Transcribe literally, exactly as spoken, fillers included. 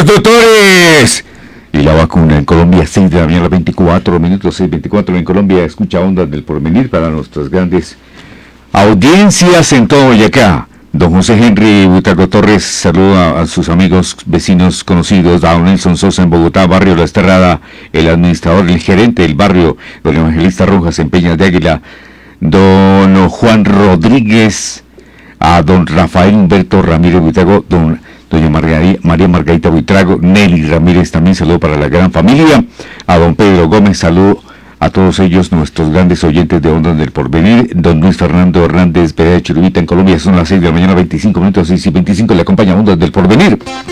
doctores! Y la vacuna en Colombia, seis de la mañana, veinticuatro minutos, seis veinticuatro en Colombia. Escucha Ondas del Porvenir para nuestras grandes audiencias en todo Boyacá. Don José Henry Buitrago Torres saluda a sus amigos, vecinos, conocidos. A don Nelson Sosa en Bogotá, barrio La Esterrada, el administrador, el gerente del barrio, don Evangelista Rojas en Peñas de Águila, don Juan Rodríguez, a don Rafael Humberto Ramírez Buitrago, don doña María, María Margarita Buitrago, Nelly Ramírez, también saludo para la gran familia, a don Pedro Gómez, saludo a todos ellos, nuestros grandes oyentes de Ondas del Porvenir. Don Luis Fernando Hernández, Pereira de Chirubita en Colombia, son las seis de la mañana, veinticinco minutos, seis y veinticinco, le acompaña Ondas del Porvenir.